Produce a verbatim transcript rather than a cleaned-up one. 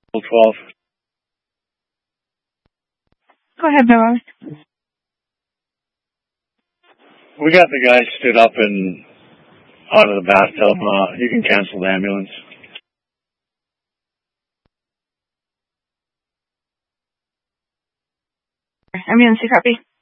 twelve. Go ahead, Bill. We got the guy stood up and out of the bathtub. Uh, you can cancel the ambulance. Ambulance, you copy?